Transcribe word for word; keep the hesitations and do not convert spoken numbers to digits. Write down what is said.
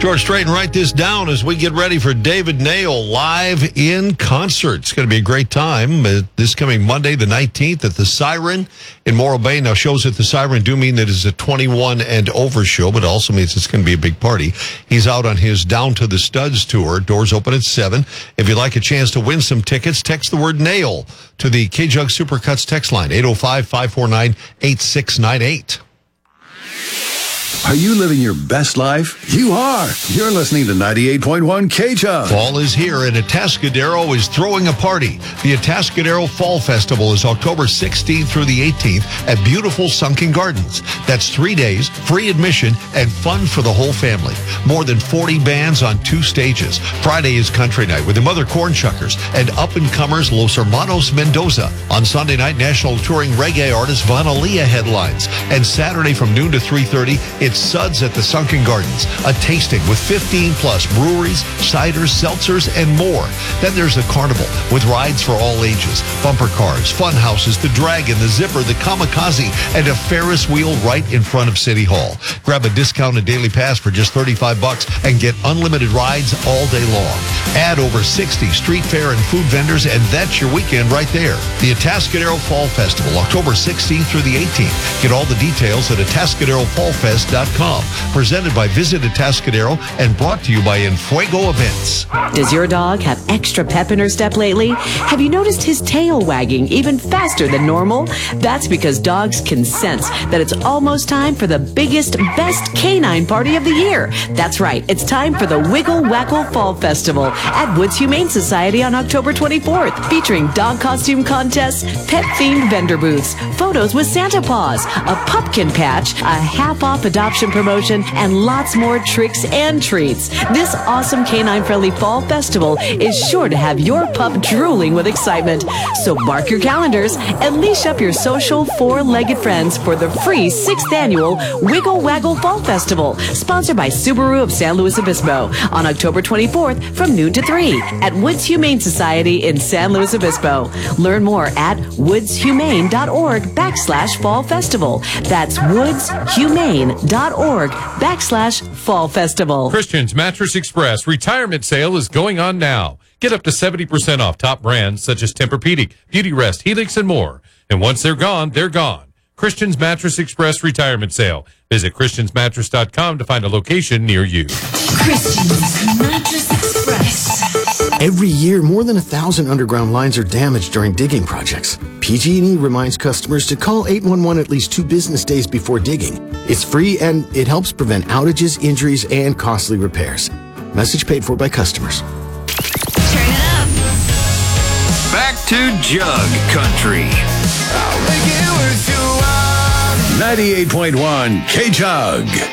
George Strait, and write this down as we get ready for David Nail live in concert. It's going to be a great time uh, this coming Monday, the nineteenth, at the Siren in Morro Bay. Now, shows at the Siren do mean that it's a twenty-one and over show, but it also means it's going to be a big party. He's out on his Down to the Studs tour. Doors open at seven. If you'd like a chance to win some tickets, text the word Nail to the K-Jug Supercuts text line, eight oh five, five four nine, eight six nine eight. Are you living your best life? You are. You're listening to ninety-eight point one K-Jug. Fall is here, and Atascadero is throwing a party. The Atascadero Fall Festival is October sixteenth through the eighteenth at beautiful Sunken Gardens. That's three days, free admission, and fun for the whole family. More than forty bands on two stages. Friday is Country Night with the Mother Cornchuckers and up-and-comers Los Hermanos Mendoza. On Sunday night, national touring reggae artist Vanalia headlines. And Saturday from noon to three thirty, it's Suds at the Sunken Gardens, a tasting with fifteen plus breweries, ciders, seltzers, and more. Then there's the carnival with rides for all ages, bumper cars, fun houses, the Dragon, the Zipper, the Kamikaze, and a Ferris wheel right in front of City Hall. Grab a discounted daily pass for just thirty-five bucks and get unlimited rides all day long. Add over sixty street fair and food vendors, and that's your weekend right there. The Atascadero Fall Festival, October sixteenth through the eighteenth. Get all the details at atascadero fall fest dot com. Presented by Visit Atascadero and brought to you by Enfuego Events. Does your dog have extra pep in her step lately? Have you noticed his tail wagging even faster than normal? That's because dogs can sense that it's almost time for the biggest, best canine party of the year. That's right. It's time for the Wiggle Waggle Fall Festival at Woods Humane Society on October twenty-fourth, featuring dog costume contests, pet-themed vendor booths, photos with Santa Paws, a pumpkin patch, a half-off adoption promotion, and lots more tricks and treats. This awesome canine-friendly fall festival is sure to have your pup drooling with excitement. So mark your calendars and leash up your social four-legged friends for the free sixth annual Wiggle Waggle Fall Festival, sponsored by Subaru of San Luis Obispo, on October twenty-fourth from noon to three at Woods Humane Society in San Luis Obispo. Learn more at woodshumane.org backslash fall festival. That's woodshumane.org backslash fall festival. Christian's Mattress Express retirement sale is going on now. Get up to seventy percent off top brands such as Tempur-Pedic, Beauty Rest, Helix, and more. And once they're gone, they're gone. Christian's Mattress Express retirement sale. Visit christians mattress dot com to find a location near you. Christian's Mattress Express. Every year, more than a thousand underground lines are damaged during digging projects. P G and E reminds customers to call eight one one at least two business days before digging. It's free and it helps prevent outages, injuries, and costly repairs. Message paid for by customers. Turn it up. Back to Jug Country. ninety-eight point one K-Jug.